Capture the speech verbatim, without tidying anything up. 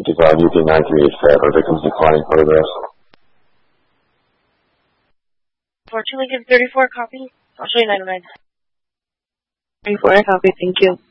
fifty-five U P nine three eight five. Our victim's declining photographs. Fortune Lincoln thirty-four, copy. I'll show you nine oh nine. thirty-four, copy, thank you.